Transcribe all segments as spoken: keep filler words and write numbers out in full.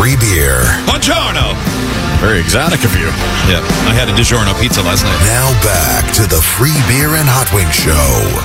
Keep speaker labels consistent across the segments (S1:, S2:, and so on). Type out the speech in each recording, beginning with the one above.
S1: free beer.
S2: Buongiorno.
S3: Very exotic of you.
S2: Yeah, I had a DiGiorno pizza last night.
S1: Now back to the Free Beer and Hot Wings Show.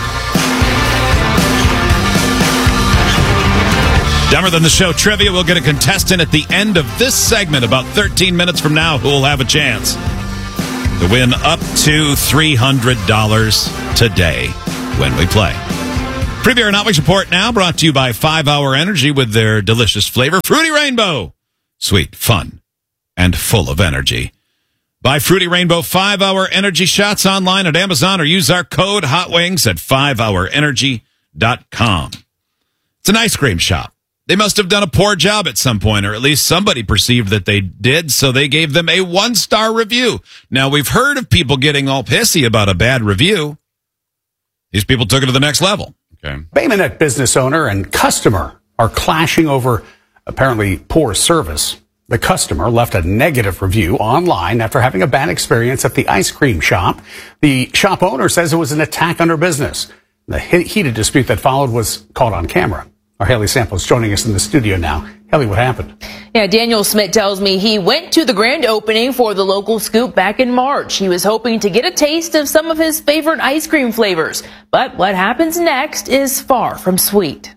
S2: Dumber Than the Show trivia. We'll get a contestant at the end of this segment, about thirteen minutes from now, who will have a chance to win up to three hundred dollars today when we play. Free Beer and Hot Wings Report now, brought to you by five hour Energy with their delicious flavor, Fruity Rainbow. Sweet, fun, and full of energy. Buy Fruity Rainbow five hour Energy shots online at Amazon or use our code HOTWINGS at five hour energy dot com. It's an ice cream shop. They must have done a poor job at some point, or at least somebody perceived that they did, so they gave them a one-star review. Now, we've heard of people getting all pissy about a bad review. These people took it to the next level.
S3: Okay.
S4: Bay Minette business owner and customer are clashing over apparently poor service. The customer left a negative review online after having a bad experience at the ice cream shop. The shop owner says it was an attack on her business. The heated dispute that followed was caught on camera. Our Haley Sample is joining us in the studio now. Haley, what happened?
S5: Yeah, Daniel Smith tells me he went to the grand opening for the local scoop back in March. He was hoping to get a taste of some of his favorite ice cream flavors. But what happens next is far from sweet.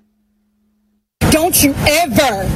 S6: Don't you ever,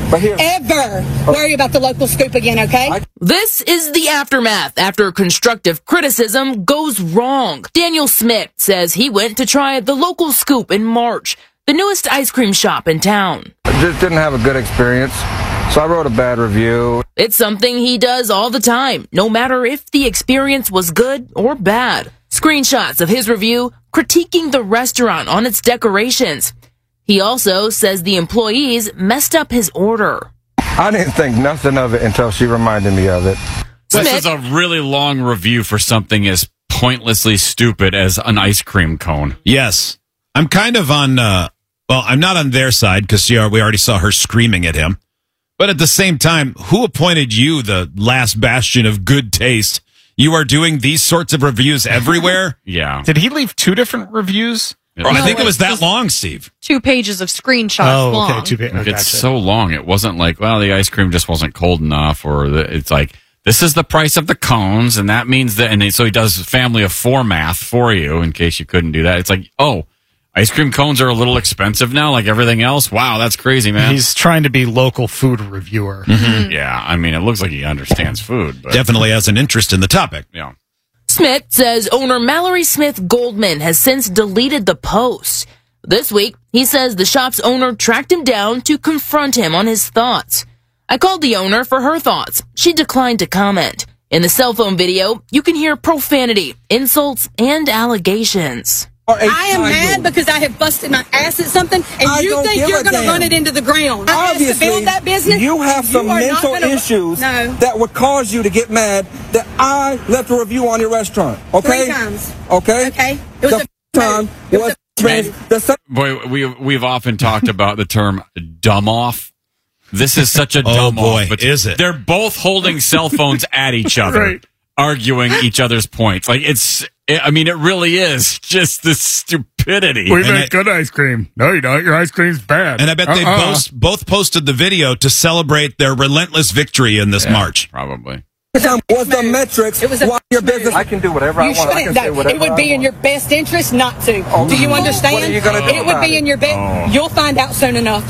S6: ever worry about the local scoop again, okay?
S5: This is the aftermath after constructive criticism goes wrong. Daniel Smith says he went to try the local scoop in March, the newest ice cream shop in town.
S7: I just didn't have a good experience, so I wrote a bad review.
S5: It's something he does all the time, no matter if the experience was good or bad. Screenshots of his review critiquing the restaurant on its decorations. He also says the employees messed up his order.
S7: I didn't think nothing of it until she reminded me of it.
S3: This is a really long review for something as pointlessly stupid as an ice cream cone.
S2: Yes. I'm kind of on, uh, well, I'm not on their side because we already saw her screaming at him. But at the same time, who appointed you the last bastion of good taste? You are doing these sorts of reviews everywhere?
S3: Yeah.
S8: Did he leave two different reviews?
S2: Or I think it was that long, Steve.
S9: Two pages of screenshots
S8: oh,
S9: long.
S8: okay. Two pa- oh,
S3: It's
S8: gotcha.
S3: so long. It wasn't like, well, the ice cream just wasn't cold enough, or the, it's like, this is the price of the cones, and that means that, and so he does family of four math for you in case you couldn't do that. It's like, oh, ice cream cones are a little expensive now, like everything else. Wow, that's crazy, man.
S8: He's trying to be local food reviewer.
S3: Mm-hmm. Yeah, I mean, it looks like he understands food, but
S2: definitely has an interest in the topic.
S3: Yeah.
S5: Smith says owner Mallory Smith Goldman has since deleted the post. This week, he says the shop's owner tracked him down to confront him on his thoughts. I called the owner for her thoughts. She declined to comment. In the cell phone video, you can hear profanity, insults, and allegations.
S6: I am mad because I have busted my ass at something, and
S10: I
S6: you
S10: don't
S6: think
S10: give
S6: you're
S10: a
S6: going to
S10: damn.
S6: run it into the ground. I
S10: Obviously,
S6: have to build that business.
S10: you have
S6: and
S10: some
S6: you are not
S10: mental
S6: gonna-
S10: issues
S6: No.
S10: that would cause you to get mad that I left a review on your restaurant. Okay?
S6: Three times.
S10: Okay?
S6: Okay. It was
S10: the
S6: a
S10: f- time
S6: It
S10: was,
S6: was a-
S10: the se-
S3: Boy, we, we've often talked about the term dumb off. This is such a
S2: Oh,
S3: dumb
S2: boy,
S3: off. But
S2: is it?
S3: They're both holding cell phones at each other,
S8: Right.
S3: arguing each other's points. Like, it's, I mean, it really is just this stupidity.
S8: We
S2: And
S8: make
S2: it-
S8: good ice cream. No, you don't. Your ice cream's bad.
S2: And I bet they
S8: Uh-uh.
S2: both, both posted the video to celebrate their relentless victory in this
S3: Yeah,
S2: March.
S3: Probably.
S10: time was the metrics.
S6: It was a
S10: why your
S6: move.
S10: business.
S7: I can do whatever I
S6: You
S7: want. I
S6: shouldn't.
S7: can say
S6: though.
S7: whatever
S6: It would
S7: I
S6: be in
S7: want.
S6: your best interest not to.
S10: Oh,
S6: do you understand?
S10: what are you gonna do
S6: It would
S10: about
S6: be
S10: it?
S6: in your best. You'll find out soon enough.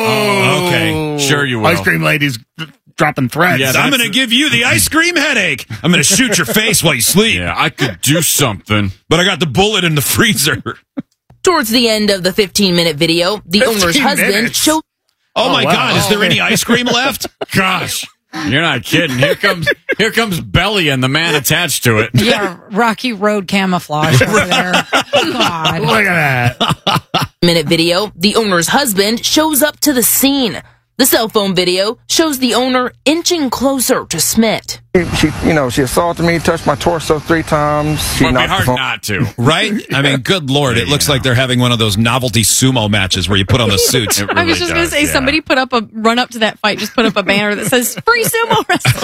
S8: Oh,
S2: Okay.
S3: Sure you will.
S8: Ice cream lady's dropping threats.
S3: Yeah,
S2: I'm
S3: that's-
S2: going to give you the ice cream headache. I'm going to shoot your face while you sleep.
S3: Yeah, I could do something.
S2: But I got the bullet in the freezer.
S5: Towards the end of the fifteen-minute video, the owner's
S8: fifteen
S5: husband
S8: minutes?
S5: showed
S2: Oh, my
S8: wow.
S2: God. Is there any ice cream left?
S3: Gosh, you're not kidding. Here comes here comes Belly and the man attached to it.
S9: Yeah, Rocky Road camouflage over there. God.
S8: Look at that.
S5: minute video, the owner's husband shows up to the scene. The cell phone video shows the owner inching closer to Smith.
S7: She, you know, she assaulted me, touched my torso three times. She
S3: It'd be
S7: knocked the
S3: hard
S7: phone.
S3: not to.
S2: Right? I mean, good Lord. It looks like they're having one of those novelty sumo matches where you put on the suits.
S3: It
S9: I
S3: really
S9: was just going
S3: does,
S9: to say,
S3: yeah.
S9: somebody put up a run up to that fight, just put up a banner that says free sumo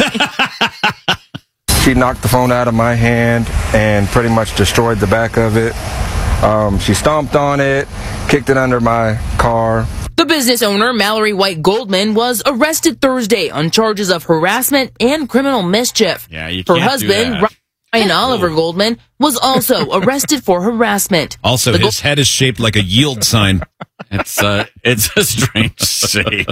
S9: wrestling.
S7: She knocked the phone out of my hand and pretty much destroyed the back of it. Um, she stomped on it, kicked it under my car.
S5: The business owner, Mallory White Goldman, was arrested Thursday on charges of harassment and criminal mischief.
S3: Yeah, you
S5: Her
S3: can't do
S5: husband,
S3: that.
S5: Ryan Oliver Goldman, was also arrested for harassment.
S2: Also,
S5: The
S2: his head is shaped like a yield sign.
S3: It's uh, it's a strange shape.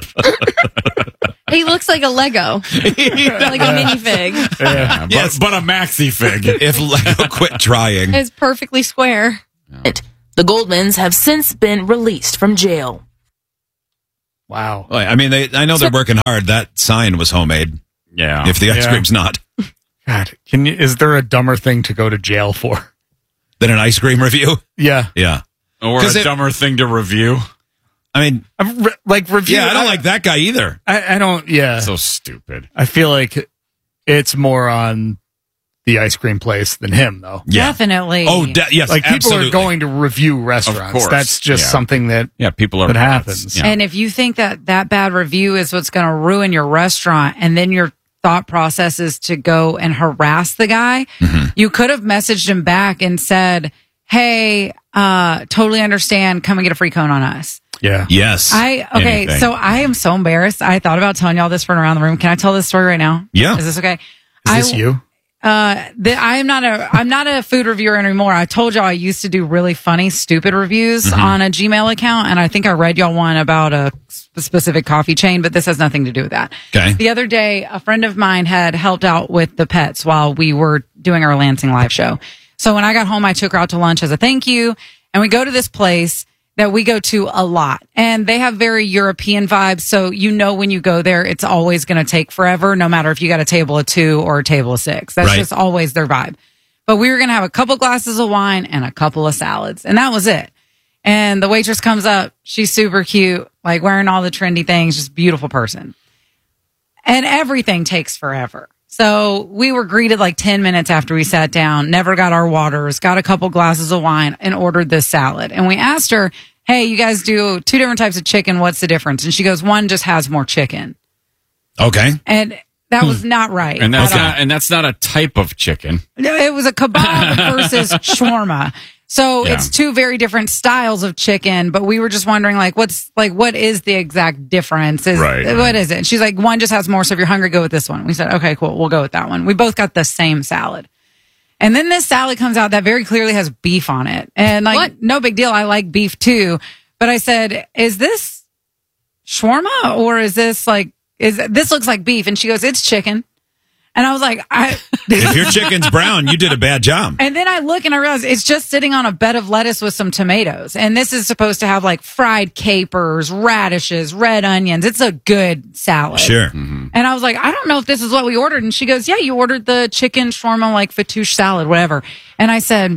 S9: He looks like a Lego, like a minifig.
S3: Yeah, but,
S2: Yes.
S3: but a maxi fig.
S2: If Lego quit trying.
S9: It's perfectly square.
S5: The Goldmans have since been released from jail.
S8: Wow.
S2: Well, I mean, they, I know they're working hard. That sign was homemade.
S3: Yeah.
S2: If the ice
S8: Yeah.
S2: cream's not.
S8: God, can you, is there a dumber thing to go to jail for?
S2: Then an ice cream review?
S8: Yeah.
S2: Yeah.
S3: Or a
S2: 'Cause it-
S3: dumber thing to review.
S2: I mean,
S8: I'm re- like review.
S2: yeah, I don't like that guy either.
S8: I, I don't. Yeah.
S3: So stupid.
S8: I feel like it's more on the ice cream place than him, though.
S2: Yeah.
S11: Definitely.
S2: Oh, de- yes,
S8: Like people
S2: absolutely.
S8: are going to review restaurants.
S3: course,
S8: That's just
S3: yeah.
S8: something that
S3: Yeah, people are
S8: that
S3: rats.
S8: happens.
S3: Yeah.
S11: And if you think that that bad review is what's going to ruin your restaurant, and then your thought process is to go and harass the guy,
S2: Mm-hmm.
S11: you could have messaged him back and said, "Hey, uh, totally understand. Come and get a free cone on us."
S8: Yeah.
S2: Yes.
S11: I okay,
S3: Anything.
S11: so I am so embarrassed. I thought about telling y'all this from around the room. Can I tell this story right now?
S2: Yeah.
S11: Is this okay?
S8: Is this
S11: I,
S8: you?
S11: Uh, the, I am not a I'm not a food reviewer anymore. I told y'all I used to do really funny, stupid reviews
S2: Mm-hmm.
S11: on a Gmail account, and I think I read y'all one about a sp- specific coffee chain, but this has nothing to do with that.
S2: Okay.
S11: The other day, a friend of mine had helped out with the pets while we were doing our Lansing live show. So when I got home, I took her out to lunch as a thank you, and we go to this place that we go to a lot, and they have very European vibes. So you know when you go there, it's always going to take forever, no matter if you got a table of two or a table of six. That's
S2: Right.
S11: just always their vibe. But we were going to have a couple glasses of wine and a couple of salads, and that was it. And the waitress comes up. She's super cute, like wearing all the trendy things, just beautiful person. And everything takes forever. So we were greeted like ten minutes after we sat down, never got our waters, got a couple glasses of wine, and ordered this salad. And we asked her, "Hey, you guys do two different types of chicken. What's the difference?" And she goes, "One just has more chicken."
S2: Okay.
S11: And that was not right.
S3: And that's
S11: at all.
S3: not and that's not a type of chicken.
S11: It was a kebab versus shawarma. So
S3: Yeah.
S11: it's two very different styles of chicken, but we were just wondering like what's like what is the exact difference? Is
S3: Right,
S11: what
S3: right.
S11: is it? And she's like, one just has more, so if you're hungry, go with this one. We said, okay, cool, we'll go with that one. We both got the same salad. And then this salad comes out that very clearly has beef on it. And like
S9: What?
S11: no big deal. I like beef too. But I said, is this shawarma or is this like is this looks like beef? And she goes, it's chicken. And I was like, I
S2: If your chicken's brown, you did a bad job.
S11: And then I look and I realize it's just sitting on a bed of lettuce with some tomatoes. And this is supposed to have like fried capers, radishes, red onions. It's a good salad.
S2: Sure.
S11: And I was like, I don't know if this is what we ordered. And she goes, yeah, you ordered the chicken shawarma, like fattoush salad, whatever. And I said,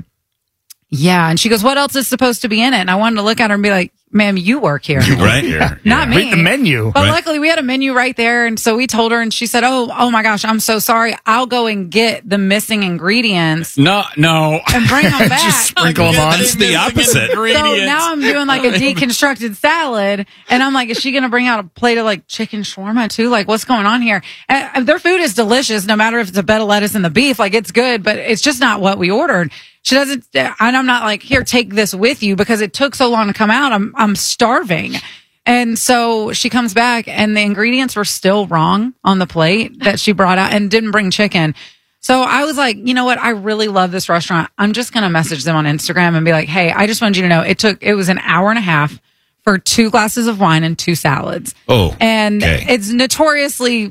S11: yeah. And she goes, what else is supposed to be in it? And I wanted to look at her and be like, ma'am, you work here.
S2: Right?
S3: Here.
S11: Not me.
S8: Read the menu.
S11: But
S2: Right.
S11: luckily we had a menu right there. And so we told her and she said, oh, oh my gosh, I'm so sorry. I'll go and get the missing ingredients
S3: No, no.
S11: and bring them back.
S8: Just sprinkle them on.
S2: It's the opposite.
S11: So now I'm doing like a deconstructed salad, and I'm like, is she going to bring out a plate of like chicken shawarma too? Like, what's going on here? And their food is delicious, no matter if it's a bed of lettuce and the beef. Like, it's good, but it's just not what we ordered. She doesn't, and I'm not like, here, take this with you because it took so long to come out. I'm I'm starving. And so she comes back, and the ingredients were still wrong on the plate that she brought out, and didn't bring chicken. So I was like, you know what? I really love this restaurant. I'm just going to message them on Instagram and be like, hey, I just wanted you to know it took, it was an hour and a half for two glasses of wine and two salads.
S2: Oh.
S11: And
S2: okay.
S11: it's notoriously,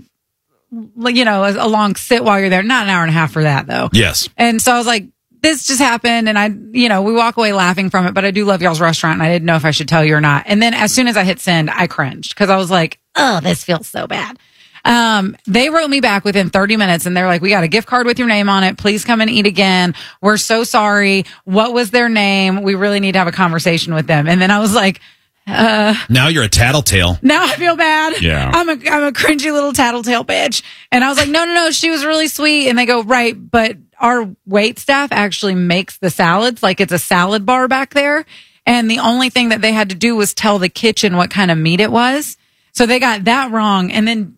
S11: you know, a long sit while you're there. Not an hour and a half for that though.
S2: Yes.
S11: And so I was like, this just happened. And I, you know, we walk away laughing from it, but I do love y'all's restaurant and I didn't know if I should tell you or not. And then as soon as I hit send, I cringed because I was like, oh, this feels so bad. Um, they wrote me back within thirty minutes and they're like, we got a gift card with your name on it. Please come and eat again. We're so sorry. What was their name? We really need to have a conversation with them. And then I was like, uh,
S2: Now you're a tattletale.
S11: now I feel bad.
S3: Yeah.
S11: I'm a, I'm a cringy little tattletale bitch. And I was like, no, no, no. She was really sweet. And they go, right. But our wait staff actually makes the salads. Like it's a salad bar back there. And the only thing that they had to do was tell the kitchen what kind of meat it was. So they got that wrong. And then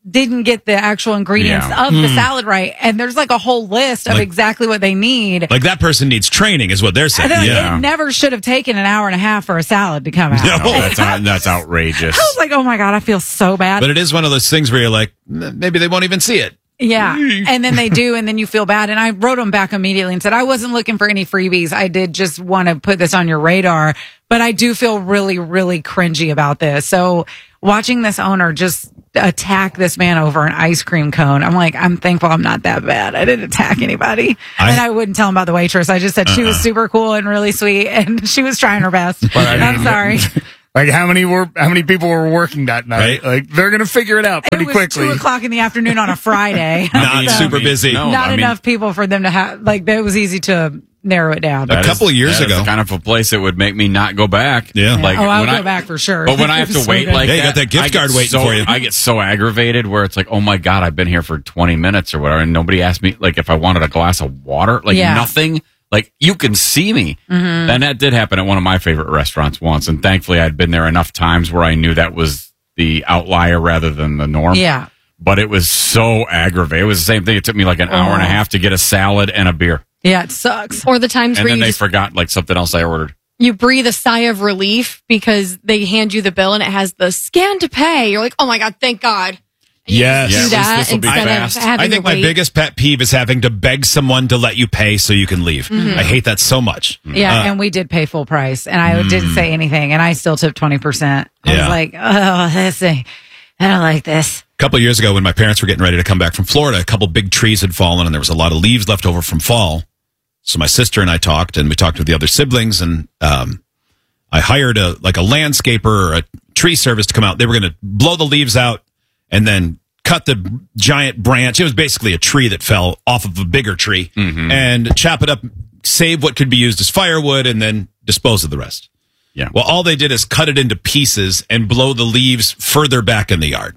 S11: didn't get the actual ingredients
S2: Yeah.
S11: of the
S2: Mm.
S11: salad right. And there's like a whole list of
S2: Like-
S11: exactly what they need.
S2: Like that person needs training, is what they're saying.
S11: And
S2: Yeah.
S11: It never should have taken an hour and a half for a salad to come out.
S2: No,
S3: Oh, that's, out- that's outrageous.
S11: I was like, oh my God, I feel so bad.
S2: But it is one of those things where you're like, "M- maybe they won't even see it.
S11: Yeah. And then they do, and then you feel bad. And I wrote them back immediately and said, I wasn't looking for any freebies. I did just want to put this on your radar. But I do feel really, really cringy about this. So watching this owner just attack this man over an ice cream cone, I'm like, I'm thankful I'm not that bad. I didn't attack anybody.
S8: I-
S11: and I wouldn't tell him about the waitress. I just said she was
S8: Uh-uh.
S11: super cool and really sweet, and she was trying her best.
S8: But I
S11: I'm
S8: mean-
S11: sorry.
S8: Like how many were how many people were working that night? Like they're gonna figure it out pretty
S11: It was
S8: quickly.
S11: two o'clock in the afternoon on a Friday.
S2: Not
S11: So-
S2: super busy.
S3: No,
S11: not
S3: I mean-
S11: enough people for them to have, like, it was easy to narrow it down.
S3: That is-
S2: couple of years
S3: that is
S2: ago.
S3: the kind of a place that would make me not go back.
S2: Yeah.
S3: Like,
S11: oh, I'll
S3: when
S11: go
S3: I-
S11: back for sure.
S3: But when I have
S11: It
S3: to
S11: was so
S3: wait
S11: good.
S3: like
S2: Yeah, you
S3: that,
S2: got that gift
S3: I get
S2: card waiting
S3: so-
S2: for you.
S3: I get so aggravated where it's like, oh my God, I've been here for twenty minutes or whatever, and nobody asked me like if I wanted a glass of water, like
S11: Yeah.
S3: nothing. Like you can see me.
S11: Mhm.
S3: And that did happen at one of my favorite restaurants once, and thankfully I'd been there enough times where I knew that was the outlier rather than the norm.
S11: Yeah.
S3: But it was so aggravating. It was the same thing. It took me like an hour and a
S11: Oh.
S3: half to get a salad and a beer.
S11: Yeah, it sucks.
S9: Or the times
S3: And
S9: where
S3: then
S9: you
S3: they
S9: just
S3: forgot like something else I ordered.
S9: you breathe a sigh of relief because they hand you the bill and it has the scan to pay. You're like, oh my God, thank God. And you
S2: Yes.
S9: just
S2: Yeah,
S9: do
S2: at least
S9: that
S2: this'll be
S9: instead of
S2: fast.
S9: having
S2: I think
S9: to
S2: my
S9: wait.
S2: biggest pet peeve is having to beg someone to let you pay so you can leave.
S11: Mhm.
S2: I hate that so much.
S11: Yeah,
S2: Uh,
S11: and we did pay full price, and I didn't say anything, and I still tipped twenty percent. I
S2: Yeah.
S11: was like, oh, this thing, I don't like this.
S2: A couple of years ago when my parents were getting ready to come back from Florida, a couple big trees had fallen and there was a lot of leaves left over from fall. So my sister and I talked, and we talked with the other siblings, and um, I hired a like a landscaper or a tree service to come out. They were going to blow the leaves out and then cut the giant branch. It was basically a tree that fell off of a bigger tree and chop it up, save what could be used as firewood, and then dispose of the rest.
S3: Yeah.
S2: Well, all they did is cut it into pieces and blow the leaves further back in the yard.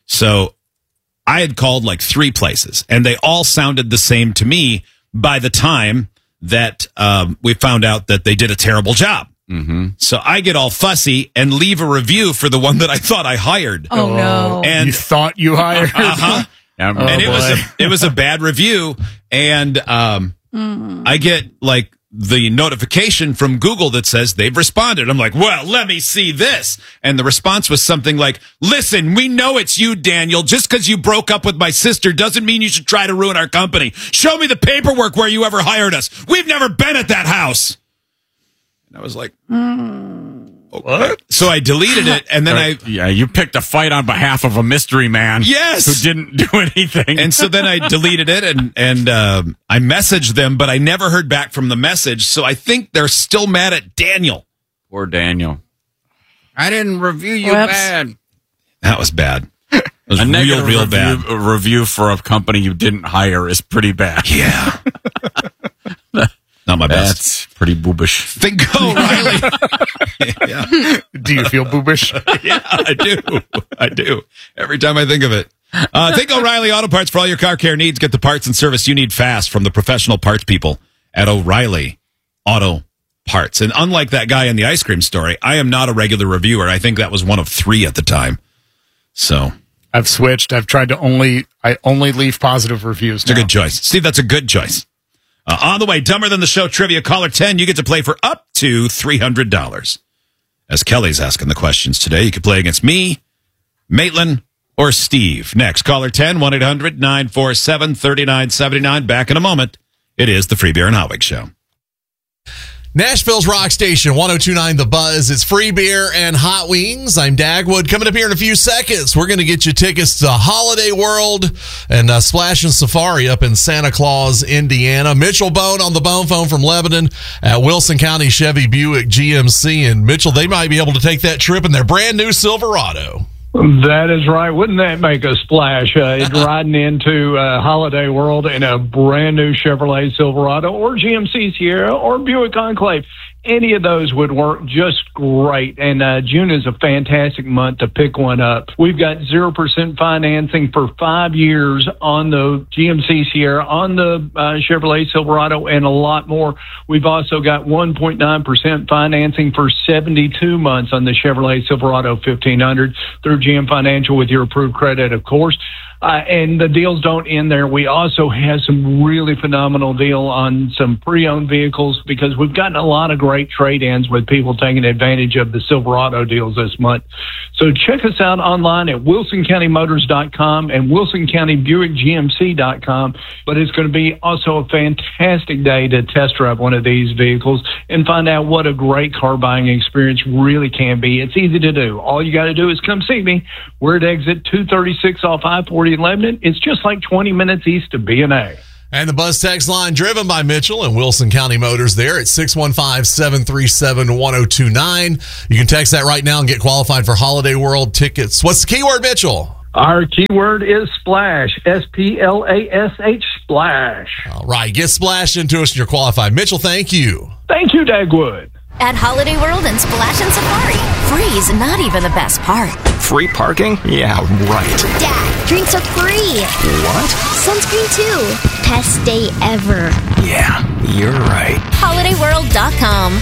S2: So I had called like three places, and they all sounded the same to me by the time that um, we found out that they did a terrible job.
S3: Mm-hmm.
S2: So I get all fussy and leave a review for the one that I thought I hired.
S11: Oh, no.
S2: And
S8: you thought you hired?
S2: uh-huh.
S3: Yeah,
S8: Oh,
S2: and it was
S8: boy.
S2: a, it was a bad review, and um, I get like the notification from Google that says they've responded. I'm like, well, let me see this. And the response was something like, listen, we know it's you, Daniel. Just because you broke up with my sister doesn't mean you should try to ruin our company. Show me the paperwork where you ever hired us. We've never been at that house. And I was like, what? So I deleted it, and then I
S3: yeah, you picked a fight on behalf of a mystery man.
S2: Yes,
S3: who didn't do anything.
S2: And so then I deleted it, and and um, I messaged them, but I never heard back from the message. So I think they're still mad at Daniel.
S3: Poor Daniel. I didn't review you
S11: Whoops.
S3: bad.
S2: That was bad. It was
S3: a
S2: real,
S3: negative
S2: real
S3: review,
S2: bad.
S3: a review for a company you didn't hire is pretty bad.
S2: Yeah. Not my best.
S3: That's pretty boobish.
S2: Think O'Reilly. yeah.
S8: Do you feel boobish?
S2: Yeah, I do. I do. Every time I think of it. Uh, think O'Reilly Auto Parts for all your car care needs. Get the parts and service you need fast from the professional parts people at O'Reilly Auto Parts. And unlike that guy in the ice cream story, I am not a regular reviewer. I think that was one of three at the time. So
S8: I've switched. I've tried to only, I only leave positive reviews.
S2: it's a good choice. Steve, that's a good choice. Uh, on the way, Dumber Than the Show trivia. Caller ten, you get to play for up to three hundred dollars. As Kelly's asking the questions today, you can play against me, Maitland, or Steve. Next, caller ten, one eight hundred nine four seven three nine seven nine. Back in a moment. It is the Free Beer and Hot Wings Show.
S12: Nashville's Rock Station, one oh two point nine The Buzz. It's free beer and hot wings. I'm Dagwood. Coming up here in a few seconds, we're going to get you tickets to Holiday World and uh, Splash and Safari up in Santa Claus, Indiana. Mitchell Bone on the bone phone from Lebanon at Wilson County Chevy Buick G M C. And Mitchell, they might be able to take that trip in their brand new Silverado.
S13: That is right. Wouldn't that make a splash? Uh, riding into uh, Holiday World in a brand new Chevrolet Silverado or G M C Sierra or Buick Enclave. Any of those would work just great. And uh, June is a fantastic month to pick one up. We've got zero percent financing for five years on the G M C Sierra, on the uh, Chevrolet Silverado, and a lot more. We've also got one point nine percent financing for seventy-two months on the Chevrolet Silverado fifteen hundred through G M Financial with your approved credit, of course. Uh, and the deals don't end there. We also have some really phenomenal deal on some pre-owned vehicles because we've gotten a lot of great trade-ins with people taking advantage of the Silverado deals this month. So check us out online at wilson county motors dot com and wilson county buick g m c dot com. But it's going to be also a fantastic day to test drive one of these vehicles and find out what a great car buying experience really can be. It's easy to do. All you got to do is come see me. We're at exit two thirty-six off I forty in Lebanon. It's just like twenty minutes east of B and A.
S12: And the Buzz text line driven by Mitchell and Wilson County Motors there at six one five, seven three seven, one oh two nine. You can text that right now and get qualified for Holiday World tickets. What's the keyword, Mitchell?
S13: Our keyword is splash, S P L A S H, splash.
S12: All right, get splashed into us and you're qualified. Mitchell, thank you.
S13: Thank you, Dagwood.
S14: At Holiday World and Splash and Safari, free's not even the best part.
S15: Free parking? Yeah, right.
S14: Dad, drinks are free.
S15: What?
S14: Sunscreen too. Best day ever.
S15: Yeah, you're right.
S14: holiday world dot com.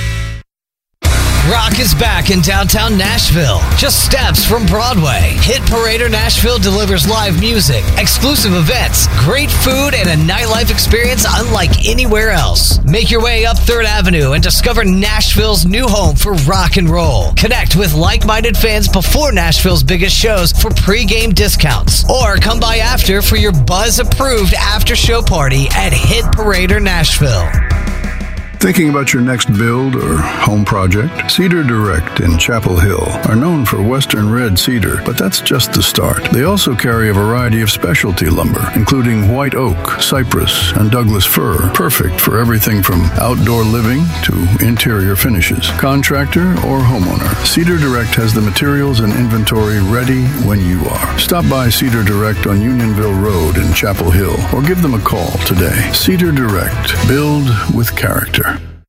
S16: Rock is back in downtown Nashville, just steps from Broadway. Hit Parader Nashville delivers live music, exclusive events, great food, and a nightlife experience unlike anywhere else. Make your way up third Avenue and discover Nashville's new home for rock and roll. Connect with like-minded fans before Nashville's biggest shows for pre-game discounts. Or come by after for your Buzz-approved after-show party at Hit Parader Nashville.
S17: Thinking about your next build or home project? Cedar Direct in Chapel Hill are known for Western red cedar, but that's just the start. They also carry a variety of specialty lumber, including white oak, cypress, and Douglas fir, perfect for everything from outdoor living to interior finishes. Contractor or homeowner, Cedar Direct has the materials and inventory ready when you are. Stop by Cedar Direct on Unionville Road in Chapel Hill or give them a call today. Cedar Direct. Build with character.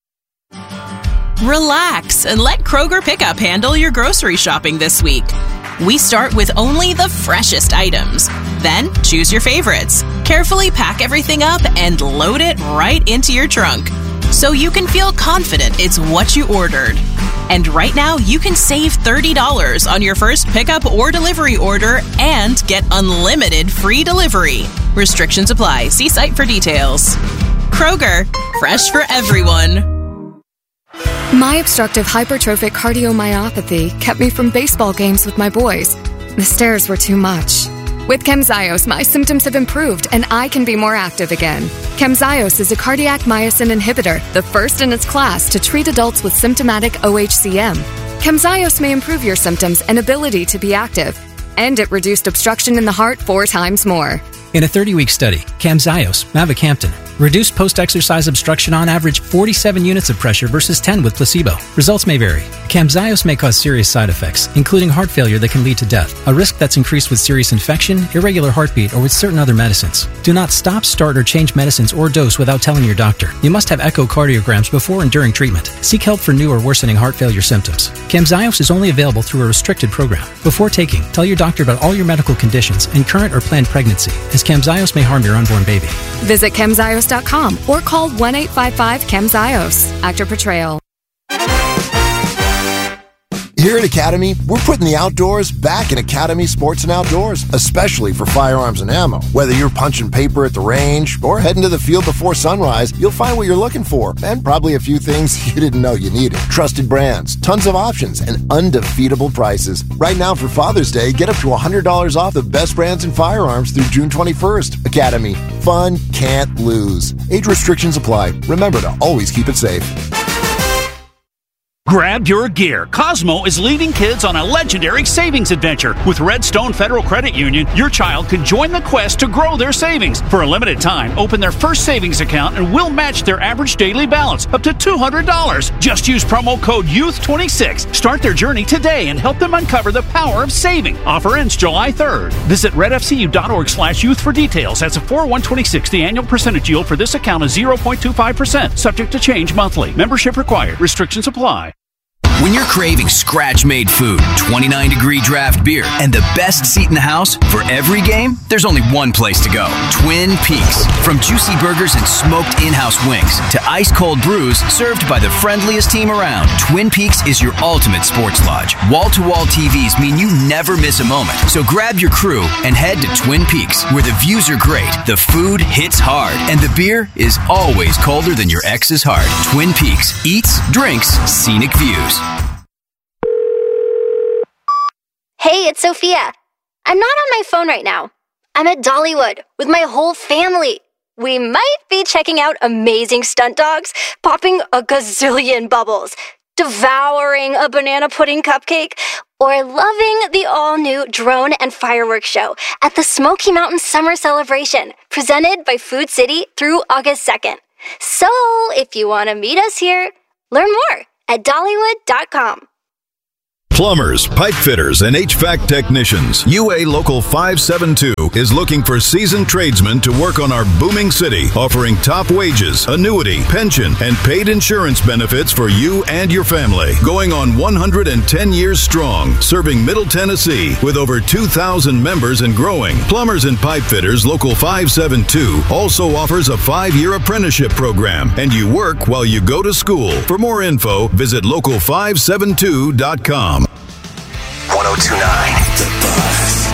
S18: Relax and let Kroger Pickup handle your grocery shopping this week. We start with only the freshest items. Then choose your favorites. Carefully pack everything up and load it right into your trunk so you can feel confident it's what you ordered. And right now, you can save thirty dollars on your first pickup or delivery order and get unlimited free delivery. Restrictions apply. See site for details. Kroger, fresh for everyone.
S19: My obstructive hypertrophic cardiomyopathy kept me from baseball games with my boys. The stairs were too much. With Camzyos, my symptoms have improved and I can be more active again. Camzyos is a cardiac myosin inhibitor, the first in its class to treat adults with symptomatic O H C M. Camzyos may improve your symptoms and ability to be active, and it reduced obstruction in the heart four times more.
S20: In a thirty-week study, Camzyos, mavacamten, reduced post-exercise obstruction on average forty-seven units of pressure versus ten with placebo. Results may vary. Camzyos may cause serious side effects, including heart failure that can lead to death, a risk that's increased with serious infection, irregular heartbeat, or with certain other medicines. Do not stop, start, or change medicines or dose without telling your doctor. You must have echocardiograms before and during treatment. Seek help for new or worsening heart failure symptoms. Camzyos is only available through a restricted program. Before taking, tell your doctor about all your medical conditions and current or planned pregnancy, as Camzyos may harm your unborn baby.
S19: Visit camzyos dot com or call one eight five five camzyos. Actor Portrayal.
S1: Here at Academy, we're putting the outdoors back in Academy Sports and Outdoors, especially for firearms and ammo. Whether you're punching paper at the range or heading to the field before sunrise, you'll find what you're looking for and probably a few things you didn't know you needed. Trusted brands, tons of options, and undefeatable prices. Right now for Father's Day, get up to one hundred dollars off the best brands in firearms through June twenty-first. Academy. Fun can't lose. Age restrictions apply. Remember to always keep it safe.
S21: Grab your gear. Cosmo is leading kids on a legendary savings adventure. With Redstone Federal Credit Union, your child can join the quest to grow their savings. For a limited time, open their first savings account and we'll match their average daily balance up to two hundred dollars. Just use promo code youth twenty-six. Start their journey today and help them uncover the power of saving. Offer ends July third. Visit redfcu.org slash youth for details. That's a four one twenty-six. The annual percentage yield for this account is zero point two five percent. Subject to change monthly. Membership required. Restrictions apply.
S22: When you're craving scratch-made food, twenty-nine degree draft beer, and the best seat in the house for every game, there's only one place to go. Twin Peaks. From juicy burgers and smoked in-house wings to ice-cold brews served by the friendliest team around, Twin Peaks is your ultimate sports lodge. Wall-to-wall T Vs mean you never miss a moment. So grab your crew and head to Twin Peaks, where the views are great, the food hits hard, and the beer is always colder than your ex's heart. Twin Peaks. Eats, drinks, scenic views.
S23: Hey, it's Sophia. I'm not on my phone right now. I'm at Dollywood with my whole family. We might be checking out amazing stunt dogs, popping a gazillion bubbles, devouring a banana pudding cupcake, or loving the all-new drone and fireworks show at the Smoky Mountain Summer Celebration, presented by Food City through August second. So, if you want to meet us here, learn more at Dollywood dot com.
S24: Plumbers, pipe fitters, and H V A C technicians. U A Local five seven two is looking for seasoned tradesmen to work on our booming city, offering top wages, annuity, pension, and paid insurance benefits for you and your family. Going on one hundred ten years strong, serving Middle Tennessee with over two thousand members and growing. Plumbers and pipe fitters Local five seven two also offers a five-year apprenticeship program, and you work while you go to school. For more info, visit local five seven two dot com.
S15: one oh two point nine The Buzz.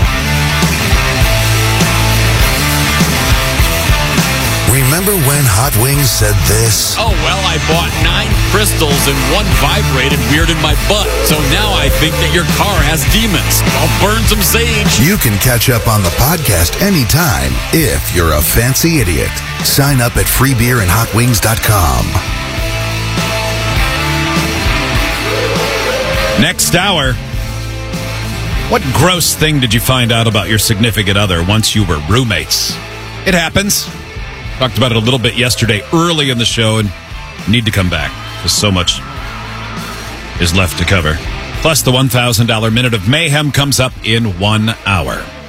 S25: Remember when Hot Wings said this?
S3: Oh, well, I bought nine crystals and one vibrated weird in my butt. So now I think that your car has demons. I'll burn some sage.
S25: You can catch up on the podcast anytime if you're a fancy idiot. Sign up at free beer and hot wings dot com.
S2: Next hour, what gross thing did you find out about your significant other once you were roommates? It happens. Talked about it a little bit yesterday early in the show and need to come back because so much is left to cover. Plus, the one thousand dollars Minute of Mayhem comes up in one hour.